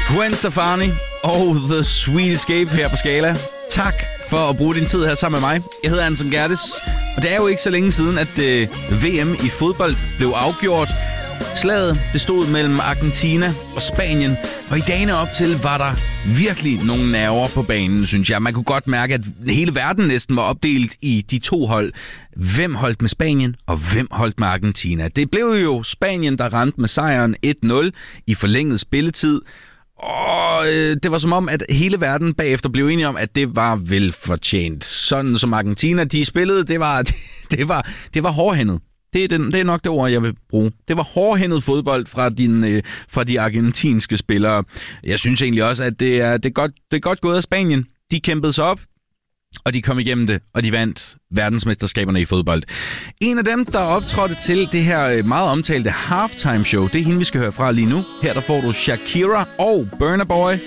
Gwen Stefani og The Sweet Escape her på Skala. Tak for at bruge din tid her sammen med mig. Jeg hedder Anton Gerdes, og det er jo ikke så længe siden, at VM i fodbold blev afgjort. Slaget, det stod mellem Argentina og Spanien, og i dagene op til var der virkelig nogle nerver på banen, synes jeg. Man kunne godt mærke, at hele verden næsten var opdelt i de to hold. Hvem holdt med Spanien, og hvem holdt med Argentina? Det blev jo Spanien, der rendte med sejren 1-0 i forlænget spilletid. Og det var som om, at hele verden bagefter blev enige om, at det var velfortjent. Sådan som Argentina, de spillede, det var hårdhændet. Det er nok det ord, jeg vil bruge. Det var hårdhændet fodbold fra de argentinske spillere. Jeg synes egentlig også, at det er godt gået af Spanien. De kæmpede sig op, og de kom igennem det, og de vandt verdensmesterskaberne i fodbold. En af dem, der optrådte til det her meget omtalte halftime show, det er hende, vi skal høre fra lige nu. Her der får du Shakira og Burna Boy.